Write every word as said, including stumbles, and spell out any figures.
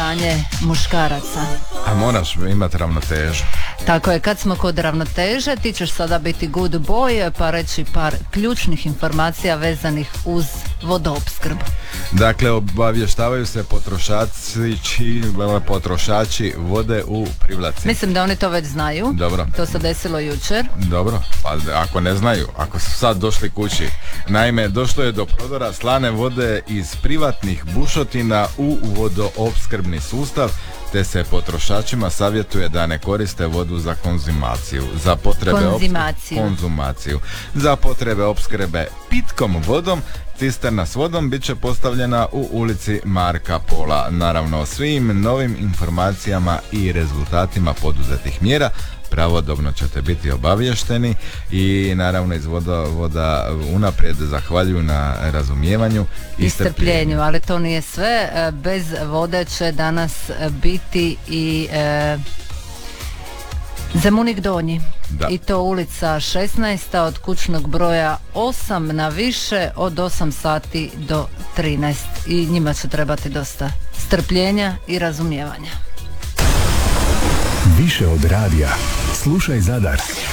stanje muškaraca. A moraš imati ravnotežu. Tako je, kad smo kod ravnoteže, ti ćeš sada biti good boy pa reći par ključnih informacija vezanih uz vodoopskrbu. Dakle, obavještavaju se potrošači, potrošači vode u privlaci. Mislim da oni to već znaju. Dobro. To se desilo jučer. Dobro, pa ako ne znaju, ako su sad došli kući. Naime, došlo je do prodora slane vode iz privatnih bušotina u vodoopskrbni sustav, te se potrošačima savjetuje da ne koriste vodu za konzumaciju. Za potrebe konzumaciju. Opskrbe, konzumaciju. Za potrebe opskrbe pitkom vodom, cisterna s vodom bit će postavljena u ulici Marka Pola. Naravno, o svim novim informacijama i rezultatima poduzetih mjera pravodobno ćete biti obavješteni i naravno iz voda, voda unaprijed zahvaljuju na razumijevanju i strpljenju. Ali to nije sve, bez vode će danas biti i e, Zemunik Donji. Da. I to ulica šesnaest od kućnog broja osam na više od osam sati do trinaest i njima će trebati dosta strpljenja i razumijevanja. Više od radija. Slušaj Zadar.